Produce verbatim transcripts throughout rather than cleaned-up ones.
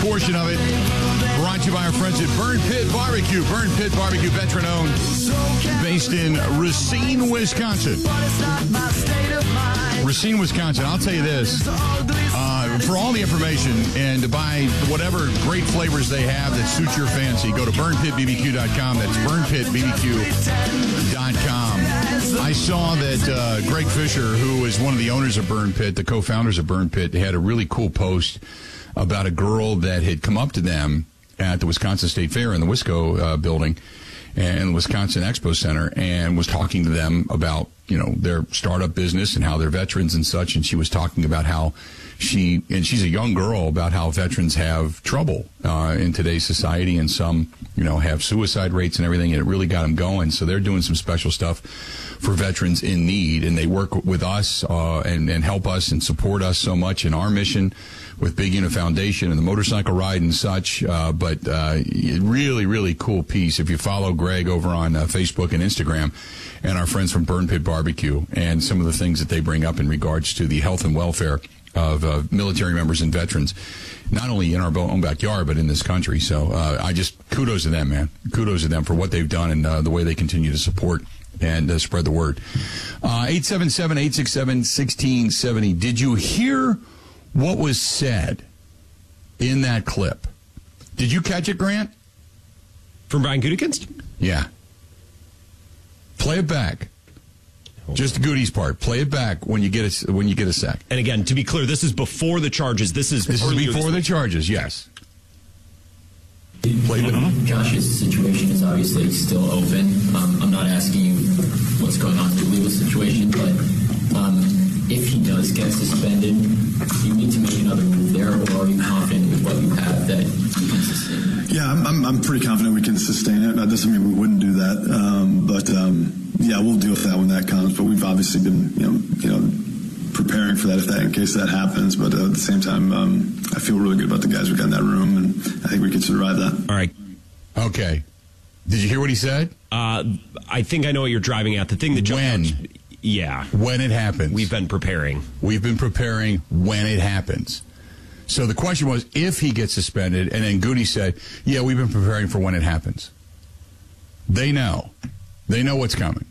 portion of it brought to you by our friends at Burn Pit Barbecue. Burn Pit Barbecue, veteran-owned, based in Racine, Wisconsin. Racine, Wisconsin. I'll tell you this. Uh, for all the information and to buy whatever great flavors they have that suit your fancy, go to burn pit b b q dot com. That's burn pit b b q dot com. I saw that uh, Greg Fisher, who is one of the owners of Burn Pit, the co-founders of Burn Pit, had a really cool post about a girl that had come up to them at the Wisconsin State Fair in the Wisco uh, building and the Wisconsin Expo Center, and was talking to them about, you know, their startup business and how they're veterans and such. And she was talking about how she, and she's a young girl, about how veterans have trouble uh, in today's society, and some, you know, have suicide rates and everything, and it really got them going. So they're doing some special stuff for veterans in need, and they work with us uh, and, and help us and support us so much in our mission with Big Unit Foundation and the motorcycle ride and such. Uh, but uh, really, really cool piece. If you follow Greg over on uh, Facebook and Instagram, and our friends from Burn Pit Barbecue, and some of the things that they bring up in regards to the health and welfare of uh, military members and veterans, not only in our own backyard, but in this country. So uh, I just, kudos to them, man. Kudos to them for what they've done and uh, the way they continue to support and uh, spread the word. Uh, eight seven seven, eight six seven, one six seven zero. Did you hear what was said in that clip? Did you catch it, Grant? From Brian Gutekunst? Yeah. Play it back. Just the goodies part. Play it back when you get a, when you get a sec. And again, to be clear, this is before the charges. This is this is before the charges. Yes. Play it. Josh's situation is obviously still open. Um, I'm not asking you what's going on in the legal situation, but um, if he does get suspended, do you need to make another move there, or are you confident with what you have that you can sustain? Yeah, I'm, I'm, I'm pretty confident we can sustain it. That doesn't mean we wouldn't do that, um, but um, yeah, we'll deal with that when that comes. But we've obviously been, you know, you know, preparing for that if that in case that happens. But uh, at the same time, um, I feel really good about the guys we got in that room, and I think we can survive that. All right. Okay. Did you hear what he said? Uh, I think I know what you're driving at. The thing that when, jumped, yeah, when it happens, we've been preparing. We've been preparing when it happens. So the question was if he gets suspended, and then Goody said, "Yeah, we've been preparing for when it happens." They know, they know what's coming.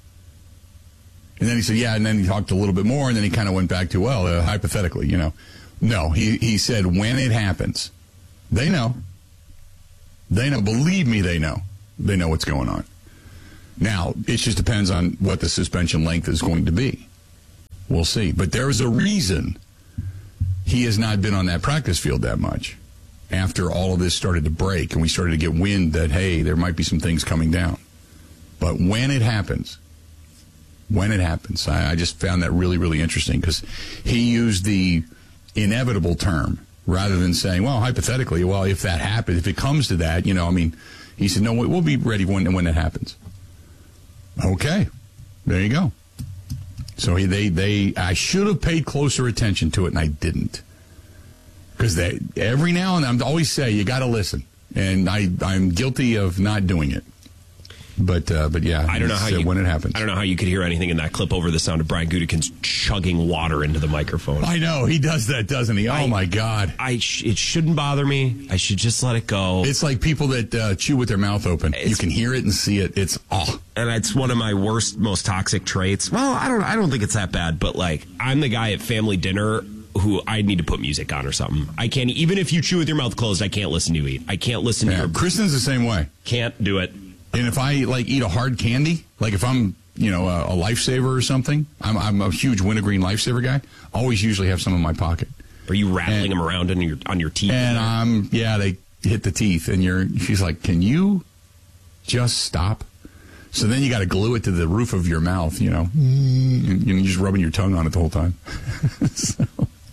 And then he said, "Yeah," and then he talked a little bit more, and then he kind of went back to, "Well, uh, hypothetically, you know." No, he he said when it happens. They know. They know. Believe me, they know. They know what's going on. Now, it just depends on what the suspension length is going to be. We'll see. But there is a reason he has not been on that practice field that much after all of this started to break and we started to get wind that, hey, there might be some things coming down. But when it happens, when it happens, I, I just found that really, really interesting because he used the inevitable term rather than saying, well, hypothetically, well, if that happens, if it comes to that, you know, I mean, he said, no, we'll be ready when when it happens. Okay, there you go. So he, they, they, I should have paid closer attention to it, and I didn't. Because they, every now and then, I always say, you got to listen. And I, I'm guilty of not doing it. But, uh, but yeah, I don't know how uh, you, when it happens. I don't know how you could hear anything in that clip over the sound of Brian Gutekunst chugging water into the microphone. I know, he does that, doesn't he? Oh, I, my God. I sh- It shouldn't bother me. I should just let it go. It's like people that uh, chew with their mouth open. It's, you can hear it and see it. It's, oh. And it's one of my worst, most toxic traits. Well, I don't I don't think it's that bad, but, like, I'm the guy at family dinner who I need to put music on or something. I can't, even if you chew with your mouth closed, I can't listen to you eat. I can't listen yeah, to your... Kristen's the same way. Can't do it. And if I, like, eat a hard candy, like if I'm, you know, a, a Lifesaver or something, I'm, I'm a huge Wintergreen Lifesaver guy, always usually have some in my pocket. Are you rattling and, them around in your, on your teeth? And, um, yeah, they hit the teeth. And you're, she's like, can you just stop? So then you got to glue it to the roof of your mouth, you know, and you're just rubbing your tongue on it the whole time. so.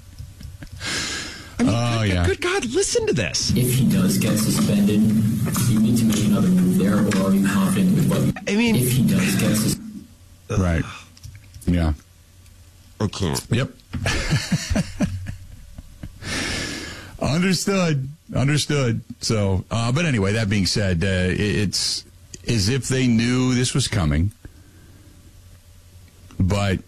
I mean, oh, good, yeah. good God, listen to this. If he does get suspended, do you need to make another move there, or are you confident with what you I mean, if he does get suspended? Right. Yeah. Okay. Yep. Understood. Understood. So, uh, but anyway, that being said, uh, it's as if they knew this was coming, but,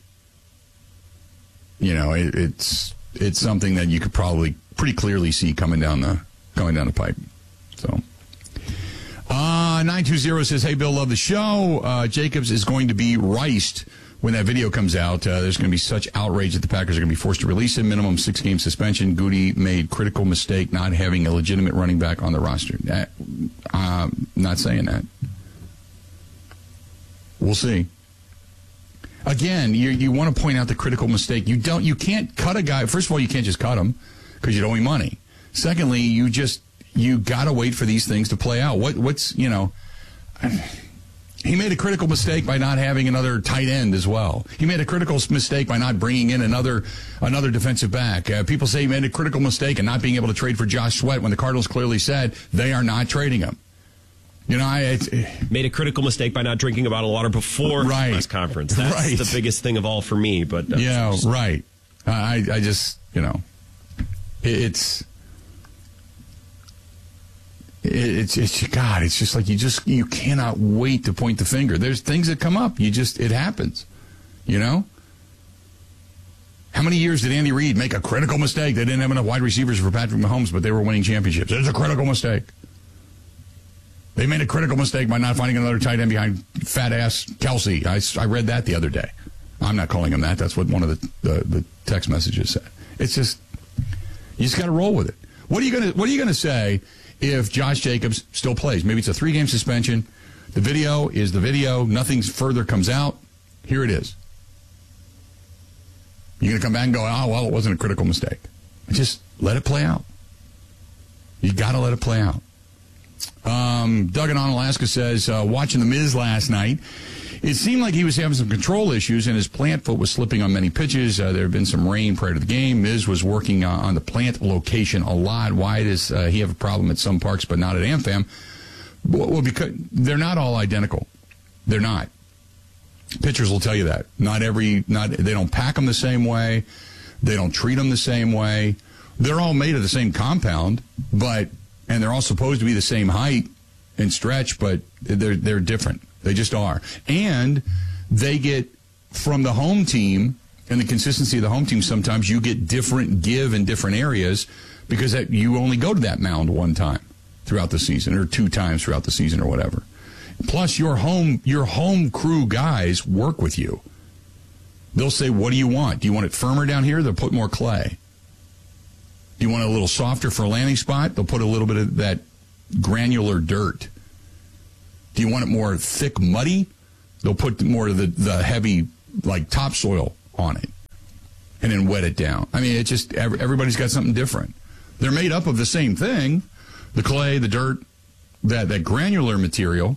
you know, it, it's it's something that you could probably pretty clearly see coming down the coming down the pipe. So, uh, nine two zero says, hey, Bill, love the show. Uh, Jacobs is going to be riced when that video comes out. Uh, there's going to be such outrage that the Packers are going to be forced to release him. Minimum six-game suspension. Goody made critical mistake not having a legitimate running back on the roster. Uh, I'm not saying that. We'll see. Again, you you want to point out the critical mistake. You don't. You can't cut a guy. First of all, you can't just cut him because you don't owe him money. Secondly, you just you got to wait for these things to play out. What what's you know. He made a critical mistake by not having another tight end as well. He made a critical mistake by not bringing in another another defensive back. Uh, people say he made a critical mistake in not being able to trade for Josh Sweat when the Cardinals clearly said they are not trading him. You know, I it, made a critical mistake by not drinking a bottle of water before right, the press conference. That's right. the biggest thing of all for me. But uh, yeah, right. I I just you know, it, it's. It's, it's, God, it's just like you just, you cannot wait to point the finger. There's things that come up. You just, it happens. You know? How many years did Andy Reid make a critical mistake? They didn't have enough wide receivers for Patrick Mahomes, but they were winning championships. It's a critical mistake. They made a critical mistake by not finding another tight end behind fat-ass Kelsey. I, I read that the other day. I'm not calling him that. That's what one of the, the, the text messages said. It's just, you just got to roll with it. What are you going to, what are you going to say if Josh Jacobs still plays? Maybe it's a three-game suspension. The video is the video. Nothing further comes out. Here it is. You're going to come back and go, oh, well, it wasn't a critical mistake. Just let it play out. You got to let it play out. Um, Doug in Alaska says, uh, watching The Miz last night, it seemed like he was having some control issues, and his plant foot was slipping on many pitches. Uh, there had been some rain prior to the game. Miz was working uh, on the plant location a lot. Why does uh, he have a problem at some parks but not at AmFam? Well, because they're not all identical. They're not. Pitchers will tell you that. Not every, not they don't pack them the same way. They don't treat them the same way. They're all made of the same compound, but and they're all supposed to be the same height and stretch, but they're they're different. They just are. And they get, from the home team and the consistency of the home team, sometimes you get different give in different areas because that, you only go to that mound one time throughout the season or two times throughout the season or whatever. Plus, your home your home crew guys work with you. They'll say, what do you want? Do you want it firmer down here? They'll put more clay. Do you want it a little softer for a landing spot? They'll put a little bit of that granular dirt. Do you want it more thick, muddy? They'll put more of the, the heavy, like, topsoil on it and then wet it down. I mean, it's just, everybody's got something different. They're made up of the same thing, the clay, the dirt, that, that granular material,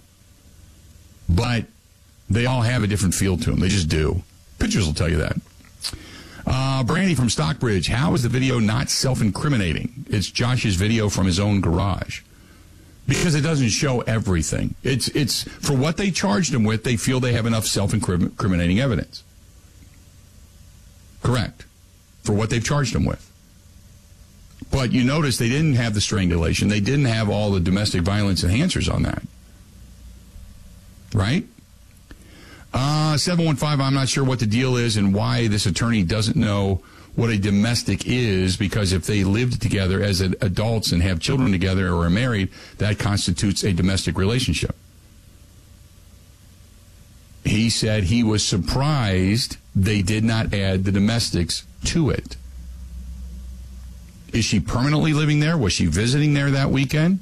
but they all have a different feel to them. They just do. Pictures will tell you that. Uh, Brandy from Stockbridge, how is the video not self-incriminating? It's Josh's video from his own garage. Because it doesn't show everything. It's it's for what they charged him with, they feel they have enough self-incriminating evidence. Correct. For what they've charged him with. But you notice they didn't have the strangulation. They didn't have all the domestic violence enhancers on that. Right? Uh, seven one five, I'm not sure what the deal is and why this attorney doesn't know what a domestic is, because if they lived together as adults and have children together or are married, that constitutes a domestic relationship. He said he was surprised they did not add the domestics to it. Is she permanently living there? Was she visiting there that weekend?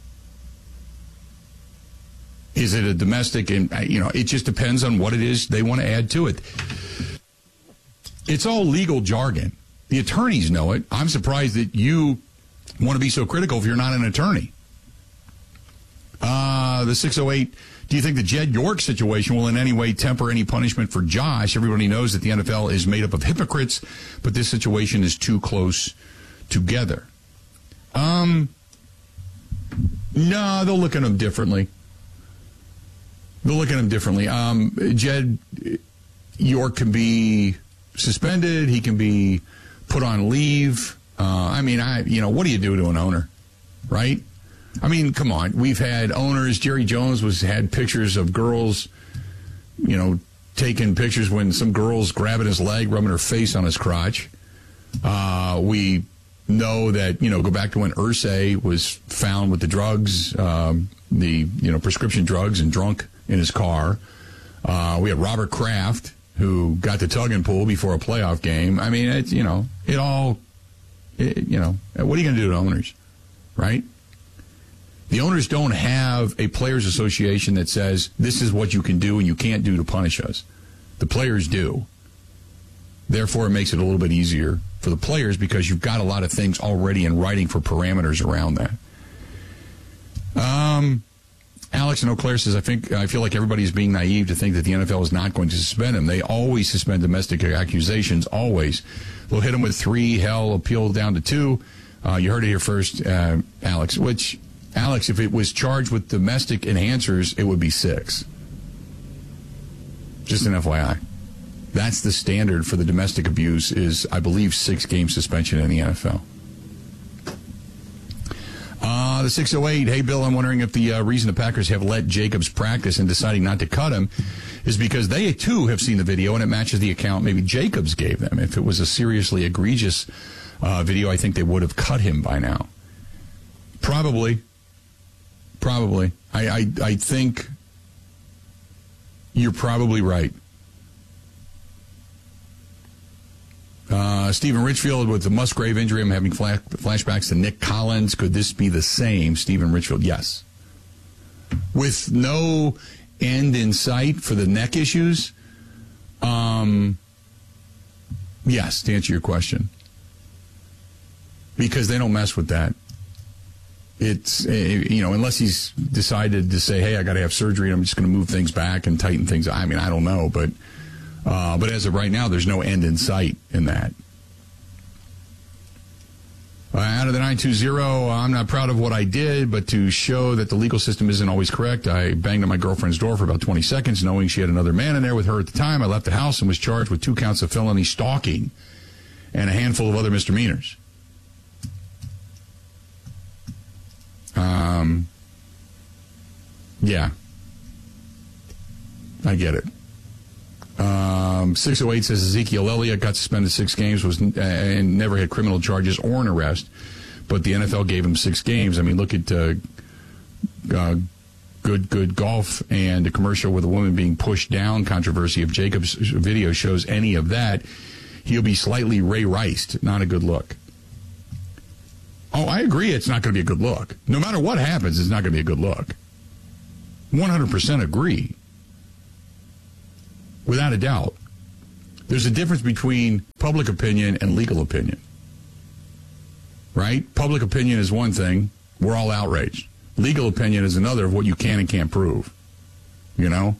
Is it a domestic? And, you know, it just depends on what it is they want to add to it. It's all legal jargon. The attorneys know it. I'm surprised that you want to be so critical if you're not an attorney. Uh, the six oh eight, do you think the Jed York situation will in any way temper any punishment for Josh? Everybody knows that the N F L is made up of hypocrites, but this situation is too close together. Um, no, they'll look at him differently. They'll look at him differently. Um, Jed York can be suspended. He can be put on leave. Uh, I mean, I you know, what do you do to an owner, right? I mean, come on. We've had owners. Jerry Jones was had pictures of girls, you know, taking pictures when some girl's grabbing his leg, rubbing her face on his crotch. Uh, we know that, you know, go back to when Irsay was found with the drugs, um, the, you know, prescription drugs and drunk in his car. Uh, we had Robert Kraft, who got the tug and pull before a playoff game. I mean, it's, you know, it all, it, you know, what are you going to do to owners, right? The owners don't have a players association that says this is what you can do and you can't do to punish us. The players do. Therefore, it makes it a little bit easier for the players because you've got a lot of things already in writing for parameters around that. Um, Alex in Eau Claire says, I think I feel like everybody is being naive to think that the N F L is not going to suspend him. They always suspend domestic accusations, always. They'll hit him with three, hell, appeal down to two. Uh, you heard it here first, uh, Alex, which, Alex, if it was charged with domestic enhancers, it would be six. Just an F Y I. That's the standard for the domestic abuse is, I believe, six-game suspension in the N F L. Uh, the six oh eight, hey, Bill, I'm wondering if the uh, reason the Packers have let Jacobs practice and deciding not to cut him is because they, too, have seen the video and it matches the account maybe Jacobs gave them. If it was a seriously egregious uh, video, I think they would have cut him by now. Probably. Probably. I, I, I think you're probably right. Uh, Stephen Richfield with the Musgrave injury. I'm having flash, flashbacks to Nick Collins. Could this be the same? Stephen Richfield, yes. With no end in sight for the neck issues, um, yes, to answer your question. Because they don't mess with that. It's, you know, unless he's decided to say, hey, I got to have surgery, and I'm just going to move things back and tighten things. I mean, I don't know, but... Uh, but as of right now, there's no end in sight in that. Uh, out of the nine two zero, I'm not proud of what I did, but to show that the legal system isn't always correct, I banged on my girlfriend's door for about twenty seconds, knowing she had another man in there with her at the time. I left the house and was charged with two counts of felony stalking and a handful of other misdemeanors. Um, yeah. I get it. Um, six oh eight says Ezekiel Elliott got suspended six games was uh, and never had criminal charges or an arrest, but the N F L gave him six games. I mean, look at uh, uh, good good golf and a commercial with a woman being pushed down controversy. If Jacob's video shows any of that, he'll be slightly Ray Riced. Not a good look. Oh, I agree. It's not going to be a good look. No matter what happens, it's not going to be a good look. one hundred percent agree. Without a doubt. There's a difference between public opinion and legal opinion. Right? Public opinion is one thing. We're all outraged. Legal opinion is another of what you can and can't prove. You know?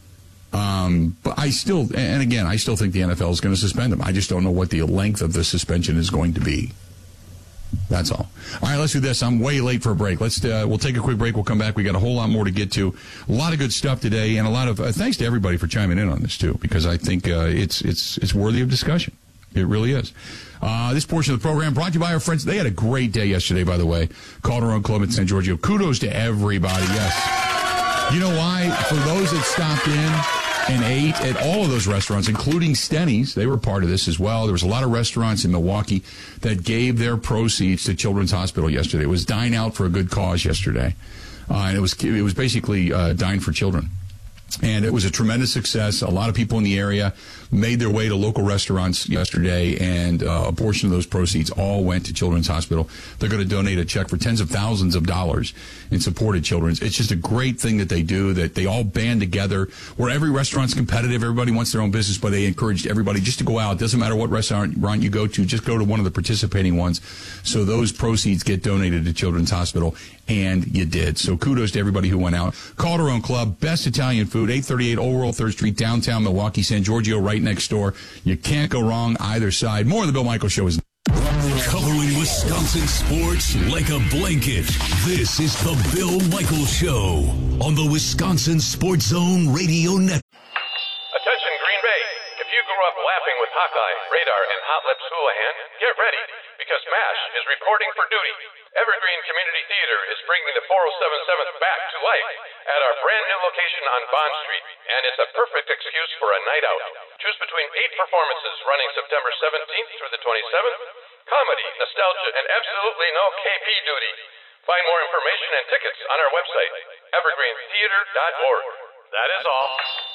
Um, but I still, and again, I still think the N F L is going to suspend him. I just don't know what the length of the suspension is going to be. That's all. All right, let's do this. I'm way late for a break. Let's uh, we'll take a quick break. We'll come back. We got a whole lot more to get to. A lot of good stuff today, and a lot of uh, thanks to everybody for chiming in on this too, because I think uh, it's it's it's worthy of discussion. It really is. Uh, this portion of the program brought to you by our friends. They had a great day yesterday, by the way. Calderon Club at San Giorgio. Kudos to everybody. Yes. You know why? For those that stopped in and ate at all of those restaurants, including Stenny's. They were part of this as well. There was a lot of restaurants in Milwaukee that gave their proceeds to Children's Hospital yesterday. It was Dine Out for a Good Cause yesterday. Uh, and it was it was basically uh, Dine for Children. And it was a tremendous success. A lot of people in the area made their way to local restaurants yesterday, and uh, a portion of those proceeds all went to Children's Hospital. They're going to donate a check for tens of thousands of dollars in support of Children's. It's just a great thing that they do, that they all band together, where every restaurant's competitive. Everybody wants their own business, but they encouraged everybody just to go out. It doesn't matter what restaurant you go to, just go to one of the participating ones. So those proceeds get donated to Children's Hospital, and you did. So kudos to everybody who went out. Calderon Club, best Italian food, eight thirty-eight Old World third Street, downtown Milwaukee, San Giorgio, right next door. You can't go wrong either side. More of the Bill Michaels Show is covering Wisconsin sports like a blanket. This is the Bill Michaels Show on the Wisconsin Sports Zone Radio Network. Attention Green Bay. If you grew up laughing with Hawkeye, Radar, and Hot Lips Houlihan, get ready, because MASH is reporting for duty. Evergreen Community Theater is bringing the four oh seven seventh back to life at our brand new location on Bond Street, and it's a perfect excuse for a night out. Choose between eight performances running September seventeenth through the twenty-seventh, comedy, nostalgia, and absolutely no K P duty. Find more information and tickets on our website, evergreen theater dot org. That is all.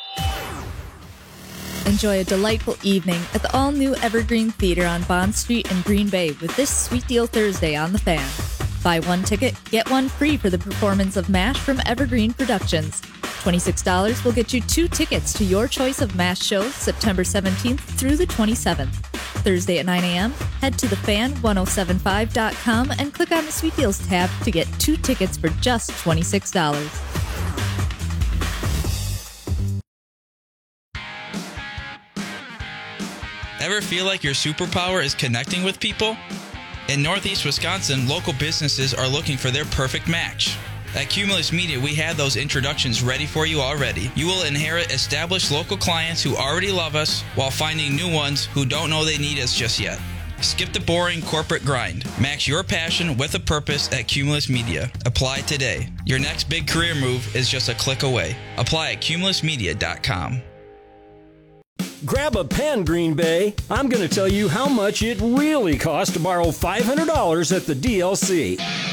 Enjoy a delightful evening at the all-new Evergreen Theater on Bond Street in Green Bay with this Sweet Deal Thursday on The Fan. Buy one ticket, get one free for the performance of MASH from Evergreen Productions. twenty-six dollars will get you two tickets to your choice of MASH shows September seventeenth through the twenty-seventh. Thursday at nine a.m., head to the fan ten seventy-five dot com and click on the Sweet Deals tab to get two tickets for just twenty-six dollars. Ever feel like your superpower is connecting with people? In Northeast Wisconsin, local businesses are looking for their perfect match. At Cumulus Media, we have those introductions ready for you already. You will inherit established local clients who already love us while finding new ones who don't know they need us just yet. Skip the boring corporate grind. Match your passion with a purpose at Cumulus Media. Apply today. Your next big career move is just a click away. Apply at cumulus media dot com. Grab a pen, Green Bay. I'm going to tell you how much it really costs to borrow five hundred dollars at the D L C.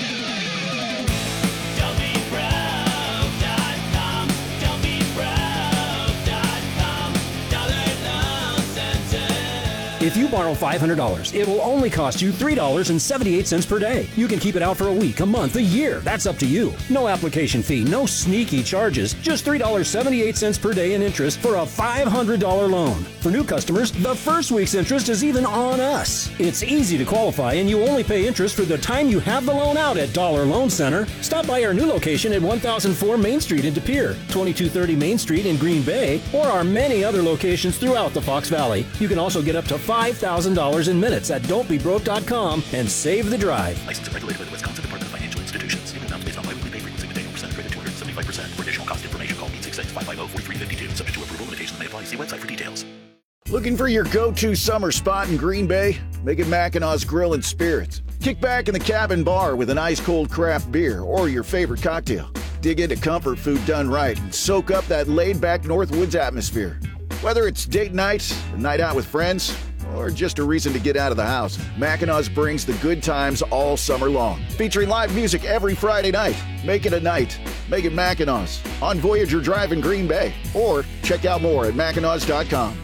If you borrow five hundred dollars, it will only cost you three dollars and seventy-eight cents per day. You can keep it out for a week, a month, a year. That's up to you. No application fee, no sneaky charges. Just three dollars and seventy-eight cents per day in interest for a five hundred dollars loan. For new customers, the first week's interest is even on us. It's easy to qualify, and you only pay interest for the time you have the loan out at Dollar Loan Center. Stop by our new location at one thousand four Main Street in De Pere, twenty-two thirty Main Street in Green Bay, or our many other locations throughout the Fox Valley. You can also get up to five thousand dollars in minutes at don't be broke dot com and save the drive. Licensed and regulated by the Wisconsin Department of Financial Institutions. Payment amounts based on biweekly pay frequency with annual percentage rate of two hundred seventy-five percent. For additional cost information, call eight six six, five five zero, four three five two. Subject to approval, limitations may apply. See website for details. Looking for your go-to summer spot in Green Bay? Make it Mackinaw's Grill and Spirits. Kick back in the cabin bar with an ice-cold craft beer or your favorite cocktail. Dig into comfort food done right and soak up that laid-back Northwoods atmosphere. Whether it's date night, a night out with friends, or just a reason to get out of the house, Mackinaw's brings the good times all summer long. Featuring live music every Friday night. Make it a night. Make it Mackinaw's on Voyager Drive in Green Bay. Or check out more at mackinaws dot com.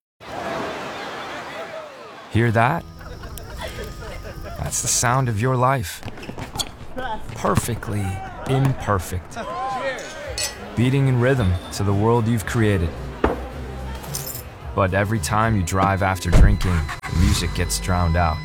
Hear that? That's the sound of your life. Perfectly imperfect. Beating in rhythm to the world you've created. But every time you drive after drinking, the music gets drowned out.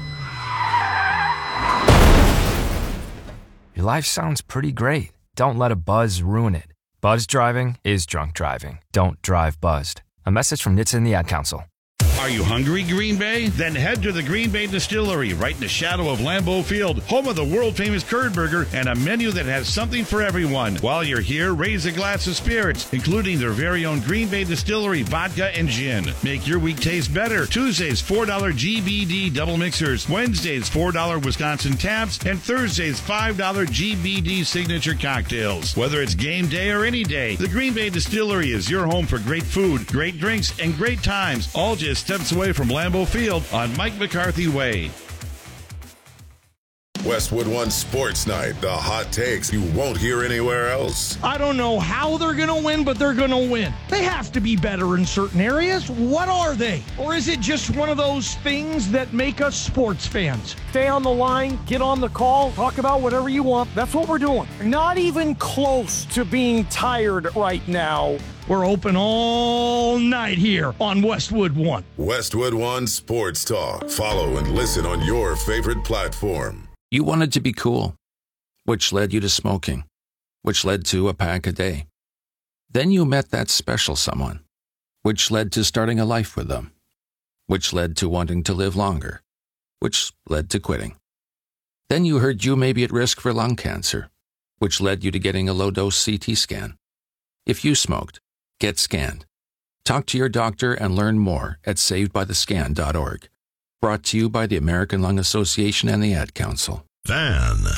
Your life sounds pretty great. Don't let a buzz ruin it. Buzz driving is drunk driving. Don't drive buzzed. A message from N H T S A and the Ad Council. Are you hungry, Green Bay? Then head to the Green Bay Distillery, right in the shadow of Lambeau Field, home of the world-famous curd burger and a menu that has something for everyone. While you're here, raise a glass of spirits, including their very own Green Bay Distillery vodka and gin. Make your week taste better. Tuesdays, four dollars G B D double mixers. Wednesdays, four dollars Wisconsin taps. And Thursdays, five dollars G B D signature cocktails. Whether it's game day or any day, the Green Bay Distillery is your home for great food, great drinks, and great times, all just steps away from Lambeau Field on Mike McCarthy Way. Westwood One Sports Night, the hot takes you won't hear anywhere else. I don't know how they're going to win, but they're going to win. They have to be better in certain areas. What are they? Or is it just one of those things that make us sports fans? Stay on the line, get on the call, talk about whatever you want. That's what we're doing. Not even close to being tired right now. We're open all night here on Westwood One. Westwood One Sports Talk. Follow and listen on your favorite platform. You wanted to be cool, which led you to smoking, which led to a pack a day. Then you met that special someone, which led to starting a life with them, which led to wanting to live longer, which led to quitting. Then you heard you may be at risk for lung cancer, which led you to getting a low-dose C T scan. If you smoked, get scanned. Talk to your doctor and learn more at saved by the scan dot org. Brought to you by the American Lung Association and the Ad Council. Fan